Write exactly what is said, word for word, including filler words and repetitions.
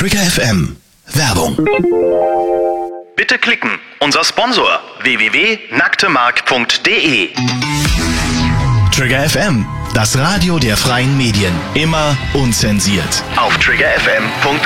Trigger F M. Werbung. Bitte klicken. Unser Sponsor w w w punkt nacktemark punkt de. Trigger F M, das Radio der freien Medien. Immer unzensiert. Auf trigger f m punkt